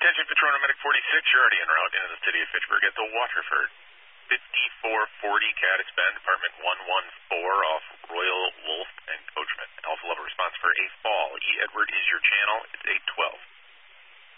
Attention, Patrona Medic 46, you're already en route into the city of Fitchburg at the Waterford. 5440 Caddis Bend, apartment 114 off Royal Wolf and Coachman. Alpha level response for a fall. E. Edward is your channel. It's 812.